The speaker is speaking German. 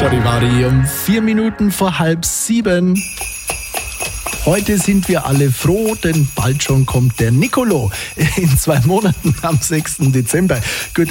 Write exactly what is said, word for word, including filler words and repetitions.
Charivari um vier Minuten vor halb sieben. Heute sind wir alle froh, denn bald schon kommt der Nicolo. In zwei Monaten am sechsten Dezember. Gut,